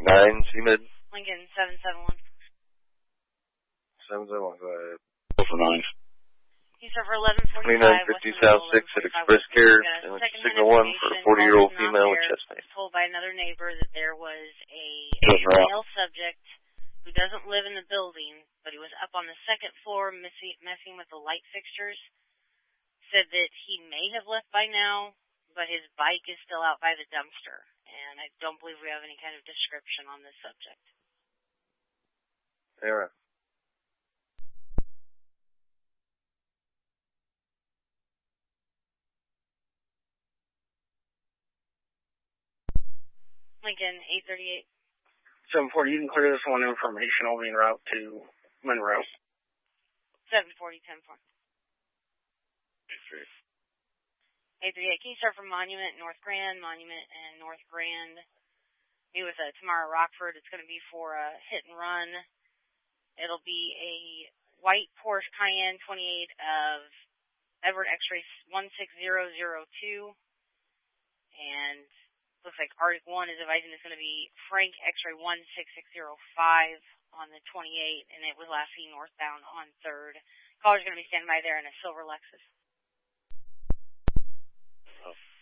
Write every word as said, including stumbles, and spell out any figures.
nine, C mid. Lincoln seven seven one. seven seven one, go ahead. Go for nine. He's over eleven forty-five. twenty-nine fifty South six at Express Care. Signal one for a forty-year-old female with chest pain. Told by another neighbor that there was a right. male subject who doesn't live in the building, but he was up on the second floor messing, messing with the light fixtures. Said that he may have left by now, but his bike is still out by the dumpster. And I don't believe we have any kind of description on this subject. Yeah. Lincoln eight thirty-eight. seven forty, you can clear this one information. I'll be en route to Monroe. seven forty, ten four. eight thirty-eight, can you start from Monument, North Grand, Monument, and North Grand? Be with uh, Tamara Rockford. It's going to be for a hit and run. It'll be a white Porsche Cayenne twenty-eight of Edward X-ray one six zero zero two. And looks like Arctic one is advising it's going to be Frank X-ray one six six zero five on the twenty-eight, and it was last seen northbound on third. Caller's going to be standing by there in a silver Lexus. Oh.